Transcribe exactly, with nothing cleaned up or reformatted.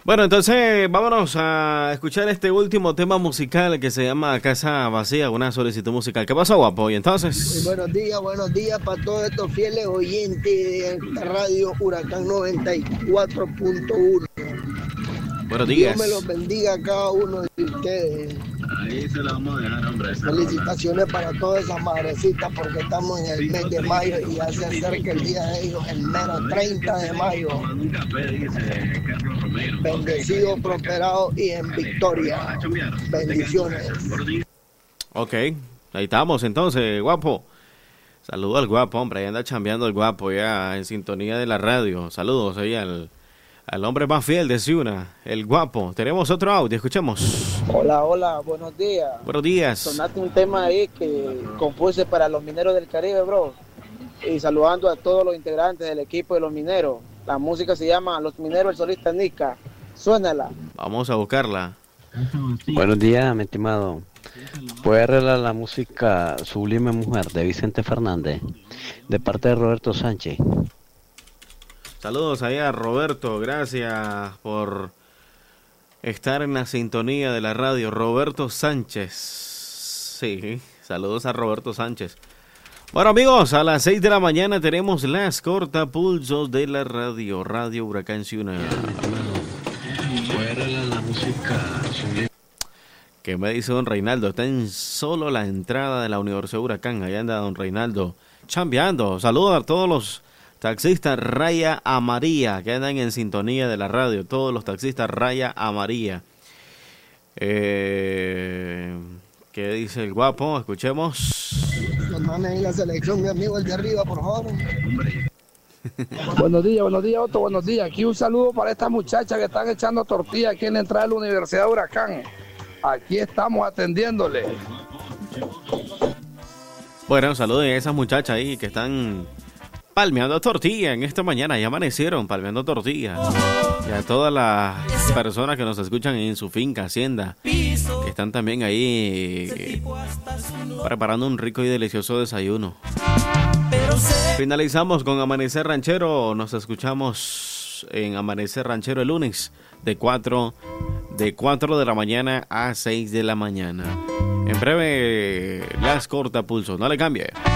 Bueno, entonces vámonos a escuchar este último tema musical que se llama Casa Vacía, una solicitud musical. ¿Qué pasa, guapo? Y entonces... Buenos días, buenos días para todos estos fieles oyentes de esta radio Huracán noventa y cuatro punto uno. Buenos días. Dios me los bendiga a cada uno de ustedes. Ahí se la vamos a dejar, hombre. Felicitaciones para todas esas madrecitas porque estamos en el mes de mayo y ya se acerca el día de ellos, el mero treinta de mayo. Bendecido, prosperado y en victoria. Bendiciones. Ok, ahí estamos entonces, guapo. Saludo al guapo, hombre, ahí anda chambeando el guapo ya en sintonía de la radio. Saludos ahí al... al hombre más fiel de Ciuna, el guapo. Tenemos otro audio, escuchemos. Hola, hola, buenos días. Buenos días. Sonaste un tema ahí que compuse para los mineros del Caribe, bro. Y saludando a todos los integrantes del equipo de los mineros. La música se llama Los Mineros, el solista Nica. Suénala. Vamos a buscarla. Buenos días, mi estimado. ¿Puede arreglar la música Sublime Mujer de Vicente Fernández? De parte de Roberto Sánchez. Saludos ahí a Roberto, gracias por estar en la sintonía de la radio. Roberto Sánchez, sí, saludos a Roberto Sánchez. Bueno amigos, a las seis de la mañana tenemos las cortapulsos de la radio, Radio Huracán Ciuna. ¿Qué me dice don Reinaldo? Está en solo la entrada de la Universidad Huracán, allá anda don Reinaldo, chambeando. Saludos a todos los taxistas Raya Amarilla que andan en sintonía de la radio, todos los taxistas Raya Amarilla. Eh, ¿Qué dice el guapo? Escuchemos. Nos manden ahí la selección, mi amigo, el de arriba, por favor. Buenos días, buenos días, Otto, buenos días. Aquí un saludo para estas muchachas que están echando tortillas aquí en la entrada de la Universidad de Huracán. Aquí estamos atendiéndole. Bueno, saludos a esas muchachas ahí que están palmeando tortilla en esta mañana, ya amanecieron palmeando tortilla. Y a todas las personas que nos escuchan en su finca, hacienda, que están también ahí eh, preparando un rico y delicioso desayuno. Finalizamos con Amanecer Ranchero, nos escuchamos en Amanecer Ranchero el lunes de cuatro de cuatro de la mañana a seis de la mañana. En breve, las cortapulsos, no le cambie.